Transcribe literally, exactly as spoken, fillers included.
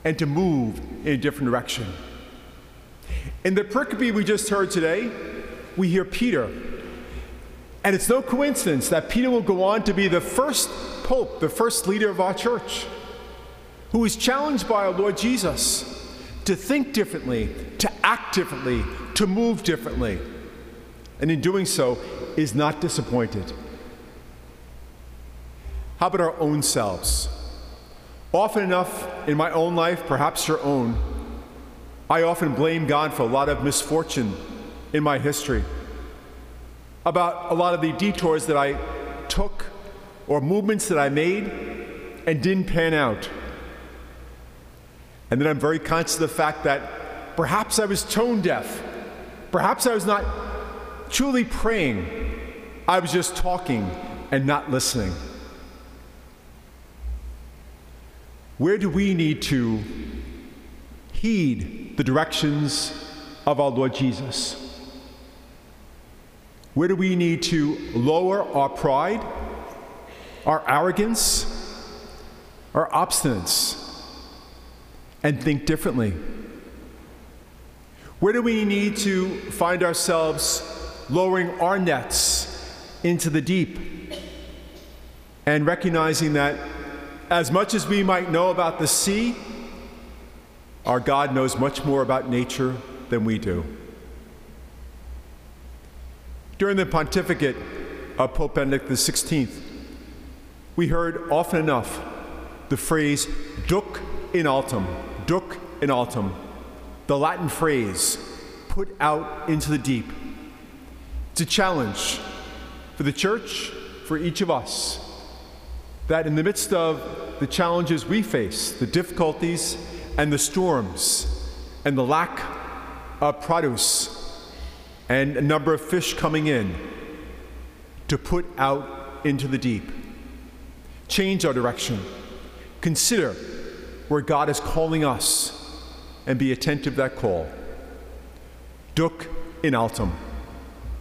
and to move in a different direction. In the pericope we just heard today, we hear Peter. And it's no coincidence that Peter will go on to be the first pope, the first leader of our church, who is challenged by our Lord Jesus to think differently, to act differently, to move differently. And in doing so, is not disappointed. How about our own selves? Often enough in my own life, perhaps your own, I often blame God for a lot of misfortune in my history, about a lot of the detours that I took or movements that I made and didn't pan out. And then I'm very conscious of the fact that perhaps I was tone deaf. Perhaps I was not truly praying. I was just talking and not listening. Where do we need to heed the directions of our Lord Jesus? Where do we need to lower our pride, our arrogance, our obstinance, and think differently? Where do we need to find ourselves lowering our nets into the deep and recognizing that as much as we might know about the sea, our God knows much more about nature than we do? During the pontificate of Pope Benedict the sixteenth, we heard often enough the phrase duc in altum, duc in altum, the Latin phrase, put out into the deep. It's a challenge for the church, for each of us, that in the midst of the challenges we face, the difficulties and the storms and the lack of produce and a number of fish coming in, to put out into the deep. Change our direction. Consider where God is calling us and be attentive to that call. Duc in altum.